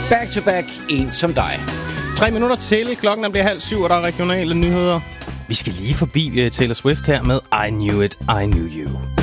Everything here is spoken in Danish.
Back to back, en som dig. 3 minutter til. Klokken bliver 6:30, og der er regionale nyheder. Vi skal lige forbi Taylor Swift her med I Knew It, I Knew You.